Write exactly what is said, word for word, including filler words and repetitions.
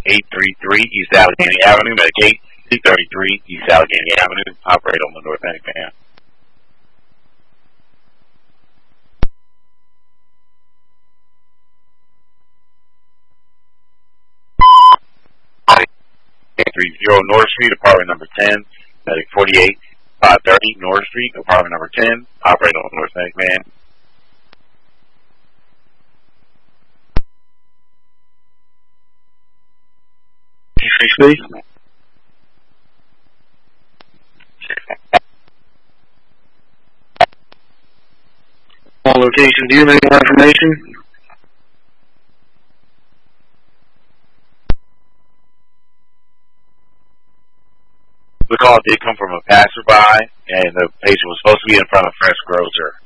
eight three three East Allegheny Avenue, Medic eight thirty-three East Allegheny Avenue, operate on the North Atlantic Band. eight three zero North Street, apartment number ten, Medic forty-eight five thirty North Street, apartment number ten, operate on the North Atlantic Band. Please. On location, do you have any more information? The call did come from a passerby, and the patient was supposed to be in front of Fresh Grocer.